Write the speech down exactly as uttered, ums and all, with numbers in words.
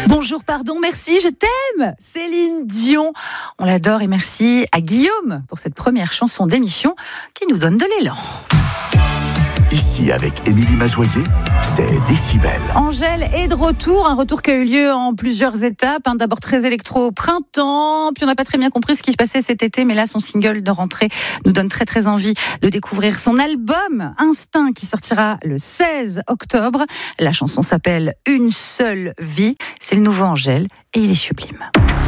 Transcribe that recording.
Bonjour, pardon, merci, je t'aime, Céline Dion. On l'adore et merci à Guillaume pour cette première chanson d'émission qui nous donne de l'élan. Ici, avec Émilie Mazoyer, c'est Décibel. Angèle est de retour, un retour qui a eu lieu en plusieurs étapes. Hein. D'abord très électro au printemps, puis on n'a pas très bien compris ce qui se passait cet été, mais là son single de rentrée nous donne très très envie de découvrir son album Instinct qui sortira le seize octobre. La chanson s'appelle Une seule vie, c'est le nouveau Angèle et il est sublime.